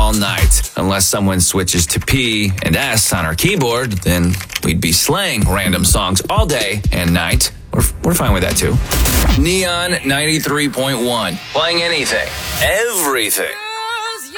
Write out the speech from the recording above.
all night. Unless someone switches to P and S on our keyboard, then we'd be slaying random songs all day and night. We're fine with that too. Neon 93.1. Playing anything, everything.